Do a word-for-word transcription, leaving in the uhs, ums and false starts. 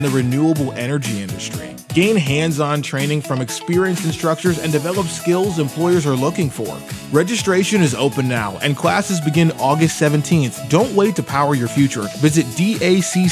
the renewable energy industry. Gain hands-on training from experienced instructors and develop skills employers are looking for. Registration is open now and classes begin August seventeenth. Don't wait to power your future. Visit D A C